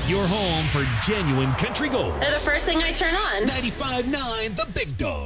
Your home for genuine country gold. They're the first thing I turn on. 95.9 The Big Dog.